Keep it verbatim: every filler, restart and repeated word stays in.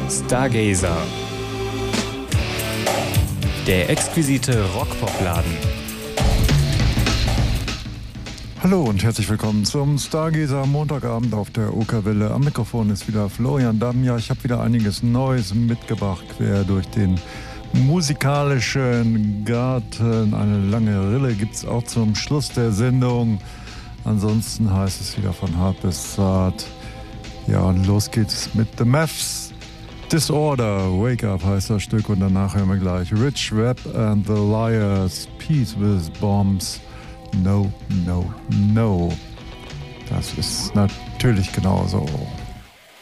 Stargazer. Der exquisite Rock-Pop-Laden. Hallo und herzlich willkommen zum Stargazer Montagabend auf der Okerwelle. Am Mikrofon ist wieder Florian Damm. Ja, ich habe wieder einiges Neues mitgebracht, quer durch den musikalischen Garten. Eine lange Rille gibt es auch zum Schluss der Sendung. Ansonsten heißt es wieder von hart bis zart. Ja, und los geht's mit The Mavs. Disorder, Wake Up heißt das Stück und danach hören wir gleich Rich Rap and the Liars, Peace with Bombs, No, No, No. Das ist natürlich genauso.